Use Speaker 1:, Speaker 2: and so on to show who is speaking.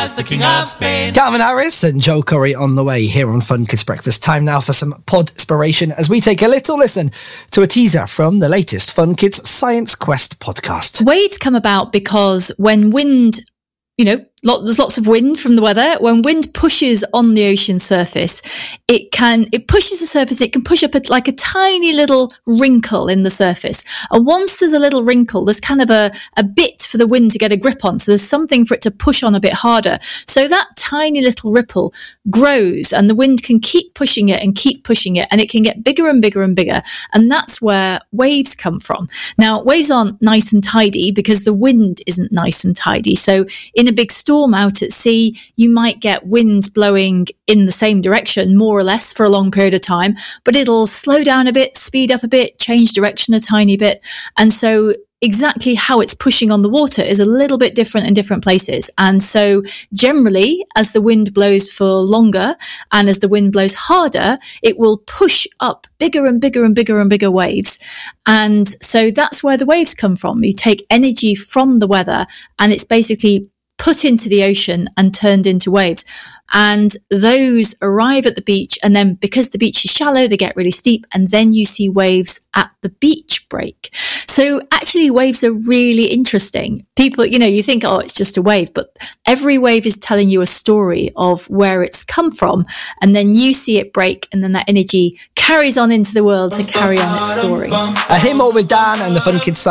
Speaker 1: as the King of Spain.
Speaker 2: Calvin Harris and Joel Corey on the way here on Fun Kids Breakfast. Time now for some pod inspiration as we take a little listen to a teaser from the latest Fun Kids Science Quest podcast.
Speaker 3: Waves come about because when wind, there's lots of wind from the weather. When wind pushes on the ocean surface, it pushes the surface, it can push up like a tiny little wrinkle in the surface. And once there's a little wrinkle, there's kind of a bit for the wind to get a grip on. So there's something for it to push on a bit harder. So that tiny little ripple grows and the wind can keep pushing it and it can get bigger and bigger and bigger. And that's where waves come from. Now, waves aren't nice and tidy because the wind isn't nice and tidy. So in a big storm out at sea, you might get wind blowing in the same direction, more or less, for a long period of time, but it'll slow down a bit, speed up a bit, change direction a tiny bit. And so exactly how it's pushing on the water is a little bit different in different places. And so generally, as the wind blows for longer and as the wind blows harder, it will push up bigger and bigger and bigger and bigger waves. And so that's where the waves come from. You take energy from the weather and it's basically put into the ocean and turned into waves. And those arrive at the beach, and then because the beach is shallow, they get really steep, and then you see waves at the beach break. So actually waves are really interesting. People, you think, oh, it's just a wave, but every wave is telling you a story of where it's come from, and then you see it break, and then that energy carries on into the world to carry on its story.
Speaker 2: Hear more with Dan and the Fun Kids